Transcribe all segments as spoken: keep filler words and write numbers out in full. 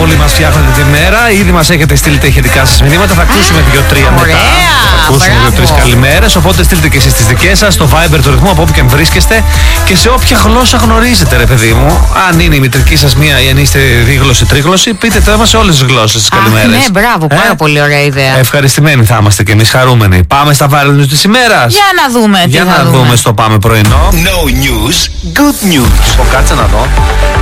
πολύ μας φτιάχνετε τη μέρα. Ήδη μας έχετε στείλει τα ηχητικά σας μηνύματα. Θα ακούσουμε δύο-τρία μετά. Θα ακούσουμε δύο-τρεις καλημέρες. Οπότε στείλτε και εσείς τις δικές σας στο Viber του ρυθμού από όπου και αν βρίσκεστε και σε όποια γλώσσα γνωρίζετε, ρε παιδί μου. Αν είναι η μητρική σας μία ή αν είστε δίγλωση, τρίγλωση, πείτε το μας σε όλες τις γλώσσες τις καλημέρες. Ναι, μπράβο, πάρα ε? πολύ ωραία ιδέα. Ευχαριστημένοι θα είμαστε και εμείς, χαρούμενοι. Πάμε στα viral news της ημέρας. Για να δούμε. Για τι να θα δούμε. δούμε στο Πάμε Πρωινό. No news, good news. Λοιπόν, κάτσε να δω.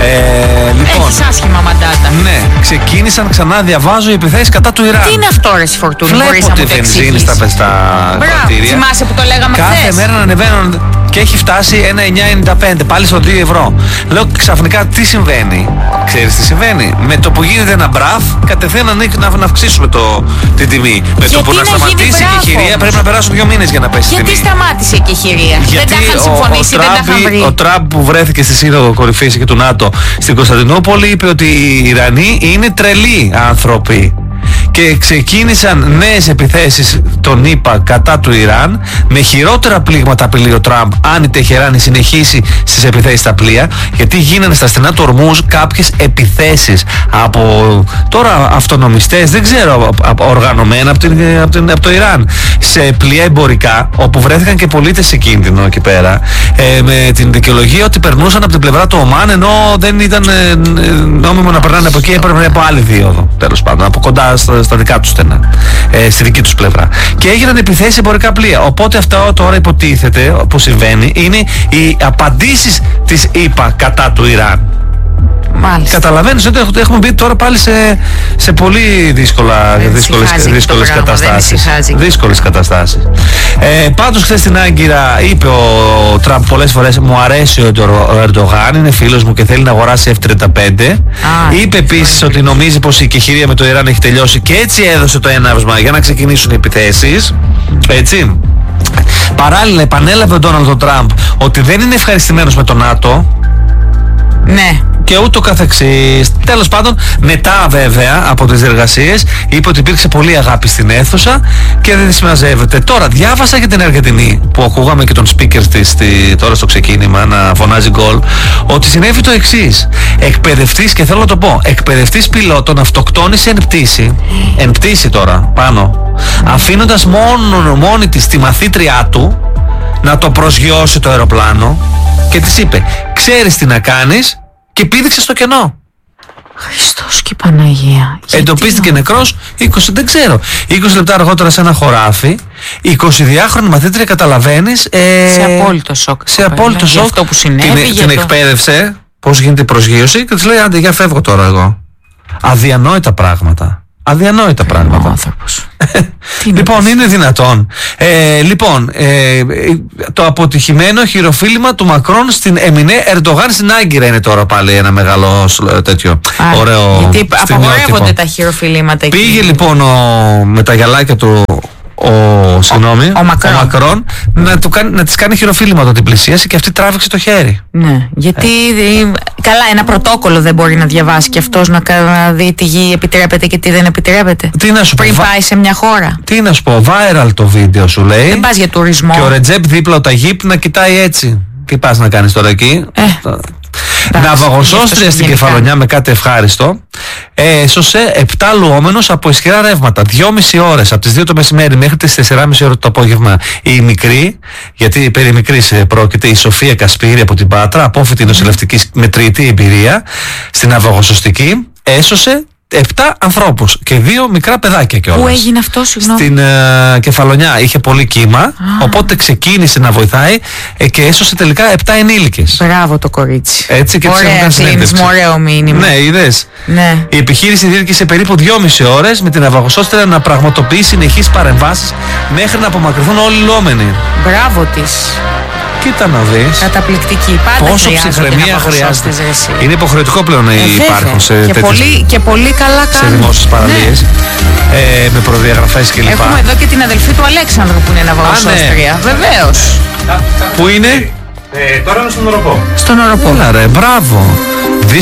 Ε, λοιπόν, Έχεις άσχημα μαντάτα. Ναι, ξεκίνησαν ξανά, διαβάζω, οι επιθέσεις κατά του Ιράν. Τι είναι αυτό, ρε Φορτούνη, μπορείς Βλέπω να τη μου το βενζίνη στα, εξηγήσεις? στα κρατήρια. Θυμάσαι που το λέγαμε Κάθε χθες? μέρα να ανεβαίνουν και έχει φτάσει ένα εννιά ενενήντα πέντε, πάλι στο δύο ευρώ. Λέω ξαφνικά τι συμβαίνει. Ξέρεις τι συμβαίνει? Με το που γίνεται ένα μπραφ, κατευθείαν να, να, να αυξήσουμε το, την τιμή. Με Γιατί το που να, να σταματήσει γίνει η μπράφος? κεχηρία πρέπει να περάσουν δύο μήνες για να πέσει η τιμή. Γιατί σταμάτησε η κεχηρία? Δεν τα είχαν ο, συμφωνήσει, ο, δεν τα είχαν βρει. Ο Τραμπ που βρέθηκε στη Σύνοδο Κορυφής και του ΝΑΤΟ στην Κωνσταντινούπολη είπε ότι οι Ιρανοί είναι τρελοί άνθρωποι. Και ξεκίνησαν νέες επιθέσεις των ΗΠΑ κατά του Ιράν, με χειρότερα πλήγματα απειλεί ο Τραμπ αν η Τεχεράνη συνεχίσει στις επιθέσεις στα πλοία, γιατί γίνανε στα στενά του Ορμούζ κάποιες επιθέσεις από τώρα αυτονομιστές, δεν ξέρω, οργανωμένα από, την, από, την, από το Ιράν, σε πλοία εμπορικά, όπου βρέθηκαν και πολίτες σε κίνδυνο εκεί πέρα, ε, με την δικαιολογία ότι περνούσαν από την πλευρά του Ομάν, ενώ δεν ήταν ε, νόμιμο να περνάνε από εκεί, έπρεπε από άλλη δίωδο, τέλος πάντων, από κοντά στα, στα δικά τους στενά, ε, στη δική τους πλευρά. Και έγιναν επιθέσεις σε εμπορικά πλοία. Οπότε αυτό τώρα υποτίθεται που συμβαίνει είναι οι απαντήσεις της ΗΠΑ κατά του Ιράν. Μάλιστα. Καταλαβαίνεις ότι έχουμε μπει τώρα πάλι σε, σε πολύ δύσκολα, δύσκολες, δύσκολες καταστάσεις. Δύσκολες καταστάσεις. Ε, πάντως χθες στην Άγκυρα είπε ο Τραμπ πολλές φορές μου αρέσει ο Ερντογάν, είναι φίλος μου και θέλει να αγοράσει εφ τριάντα πέντε. Α, είπε επίσης ότι νομίζει πως η κεχηρία με το Ιράν έχει τελειώσει και έτσι έδωσε το έναυσμα για να ξεκινήσουν οι επιθέσεις. Έτσι. Παράλληλα επανέλαβε ο Ντόναλντ Τραμπ ότι δεν είναι ευχαριστημένος με το ΝΑΤΟ. Ναι. Και ούτω καθεξής. Τέλος πάντων, μετά βέβαια από τις διεργασίες είπε ότι υπήρξε πολύ αγάπη στην αίθουσα και δεν συμμαζεύεται. Τώρα διάβασα για την Αργεντινή που ακούγαμε και τον speaker της στη, τώρα στο ξεκίνημα να φωνάζει γκολ, ότι συνέβη το εξής. Εκπαιδευτής, και θέλω να το πω, εκπαιδευτής πιλότων αυτοκτόνησε εν πτήση, εν πτήση τώρα πάνω, αφήνοντας μόνο, μόνη της τη μαθήτριά του να το προσγειώσει το αεροπλάνο και της είπε ξέρεις τι να κάνεις, και πήδηξε στο κενό. Χριστός και Παναγία. Εντοπίστηκε νεκρός είκοσι, δεν ξέρω, είκοσι λεπτά αργότερα σε ένα χωράφι. εικοσιδυάχρονη μαθήτρια, καταλαβαίνεις, ε, σε απόλυτο σοκ. Σε απόλυτο σοκ. Αυτό που συνέβη, την, την το... εκπαίδευσε πώς γίνεται η προσγείωση και της λέει άντε για φεύγω τώρα εγώ. Αδιανόητα πράγματα. Αδιανόητα πράγματα. Λοιπόν, είναι δυνατόν. Ε, λοιπόν, ε, το αποτυχημένο χειροφίλημα του Μακρόν στην Εμινέ Ερντογάν στην Άγκυρα είναι τώρα πάλι ένα μεγάλο τέτοιο. Α, ωραίο. Γιατί απαγορεύονται τα χειροφιλήματα εκεί. Πήγε λοιπόν ο, με τα γυαλάκια του ο, συγγνώμη, ο, ο Μακρόν, ο Μακρόν να, του κάνει, να της κάνει χειροφίλημα όταν την πλησίασε και αυτή τράβηξε το χέρι. Ναι, γιατί ε. καλά, ένα πρωτόκολλο δεν μπορεί να διαβάσει και αυτός να, να δει τι γη επιτρέπεται και τι δεν επιτρέπεται. Τι να σου πριν πω, πάει σε μια χώρα. Τι να σου πω, viral το βίντεο σου λέει. Δεν πας για τουρισμό. Και ο Ρετζέπ δίπλα τα γύπνα κοιτάει έτσι. Τι πας να κάνεις τώρα εκεί? Ε. Ναυαγοσώστρια στην Κεφαλονιά με κάτι ευχάριστο έσωσε επτά λουόμενους από ισχυρά ρεύματα. Δυόμιση ώρες από τις δύο το μεσημέρι μέχρι τις τεσσεράμιση ώρα το απόγευμα η μικρή, γιατί περί μικρής πρόκειται, η Σοφία Κασπίρη από την Πάτρα, απόφοιτη νοσηλευτική με τριετή εμπειρία στην ναυαγοσωστική, έσωσε επτά ανθρώπους και δύο μικρά παιδάκια κιόλας. Πού έγινε αυτό, συγγνώμη? Στην uh, Κεφαλονιά είχε πολύ κύμα, ah. οπότε ξεκίνησε να βοηθάει ε, και έσωσε τελικά επτά ενήλικες. Μπράβο το κορίτσι. Έτσι και ωραία, κλείνεις με ωραίο μήνυμα. Ναι, είδες. Ναι. Η επιχείρηση διήρκησε περίπου δυόμιση ώρες με την ναυαγοσώστρια να πραγματοποιεί συνεχείς παρεμβάσεις μέχρι να απομακρυνθούν όλοι οι λόμενοι. Μπράβο της. Κοίτα να δεις. Καταπληκτική. Πάντα πόσο ψυχραιμία χρειάζεται. Είναι υποχρεωτικό πλέον να ε, υπάρχουν σε και, πολύ, και πολύ καλά κάνουν. Σε δημόσιες παραλίες. Ναι. Ε, με προδιαγραφές κλπ. Έχουμε εδώ και την αδελφή του Αλέξανδρου που είναι ναυαγοσώστρια. Ναι. Βεβαίως. Πού είναι? Ε, τώρα είναι στον Οροπό. Στον Οροπό. Έλα ρε, μπράβο.